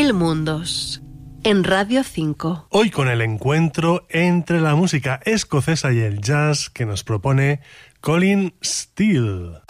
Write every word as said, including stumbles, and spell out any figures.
Mil Mundos, en Radio cinco. Hoy con el encuentro entre la música escocesa y el jazz que nos propone Colin Steele.